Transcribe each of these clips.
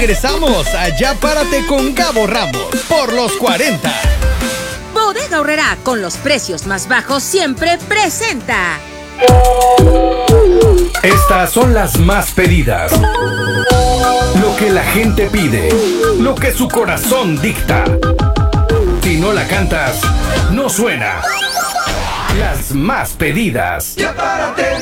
regresamos a Ya Párate con Gabo Ramos por los 40. Bodega Aurrerá, con los precios más bajos siempre presenta. Estas son las más pedidas. Lo que la gente pide, lo que su corazón dicta. Si no la cantas, no suena. Las más pedidas. Ya párate.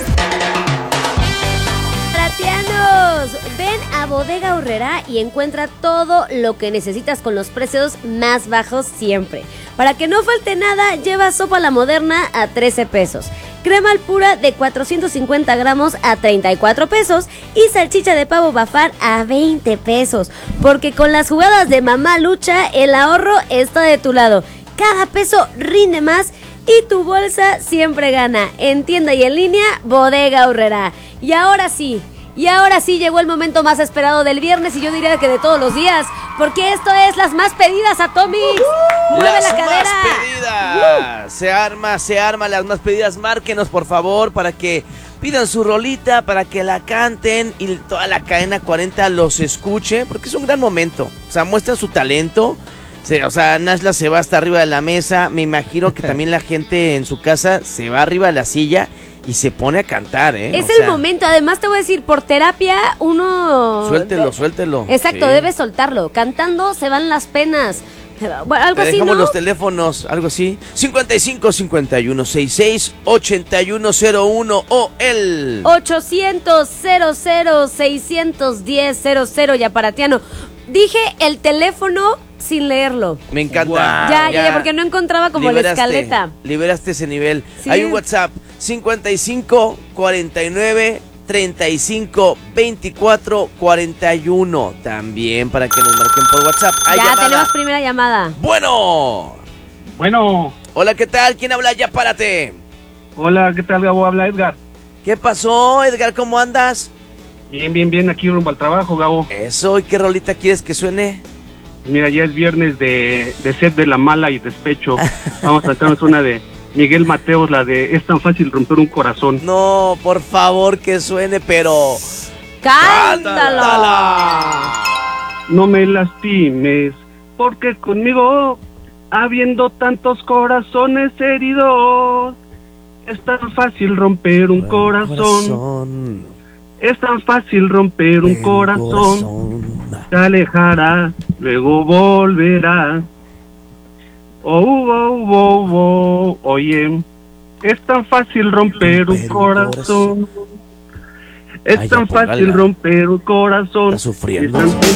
Ratianos, ven a Bodega Aurrerá y encuentra todo lo que necesitas con los precios más bajos siempre. Para que no falte nada, lleva sopa La Moderna a 13 pesos, crema al pura de 450 gramos a 34 pesos y salchicha de pavo Bafar a 20 pesos. Porque con las jugadas de Mamá Lucha, el ahorro está de tu lado. Cada peso rinde más y tu bolsa siempre gana. En tienda y en línea, Bodega Aurrerá. Y ahora sí llegó el momento más esperado del viernes y yo diría que de todos los días, porque esto es las más pedidas, Atomics. Mueve la cadera. Las más pedidas. Se arma las más pedidas. Márquenos, por favor, para que pidan su rolita, para que la canten y toda la cadena 40 los escuche, porque es un gran momento. O sea, muestran su talento. O sea, Nashla se va hasta arriba de la mesa. Me imagino que también la gente en su casa se va arriba de la silla y se pone a cantar, ¿eh? Es el momento. Además, te voy a decir, por terapia, uno... Suéltelo. Exacto, sí. Debes soltarlo. Cantando se van las penas. Bueno, algo Te así, dejamos ¿no? los teléfonos, algo así. 55 51 66 8101 o el 800 00 610 00. Ya, Paratiano. Dije el teléfono sin leerlo. Me encanta. Wow. Ya, porque no encontraba como la escaleta. Liberaste ese nivel. Sí. Hay un WhatsApp 55 49 35 24 41 también para que nos marquen por WhatsApp. Ya tenemos primera llamada. Bueno. Hola, ¿qué tal? ¿Quién habla? Ya párate. Hola, ¿qué tal, Gabo? Habla Edgar. ¿Qué pasó, Edgar? ¿Cómo andas? Bien, aquí rumbo al trabajo, Gabo. Eso, ¿y qué rolita quieres que suene? Mira, ya es viernes de Sed de la Mala y Despecho. Vamos a cantarnos una de Miguel Mateos, la de Es tan fácil romper un corazón. No, por favor, que suene, pero... ¡Cántala! No me lastimes, porque conmigo, habiendo tantos corazones heridos, es tan fácil romper un corazón. Es tan fácil romper un corazón. Se alejará, luego volverá. Oye, es tan fácil romper un corazón. Es tan fácil romper un corazón. Está sufriendo.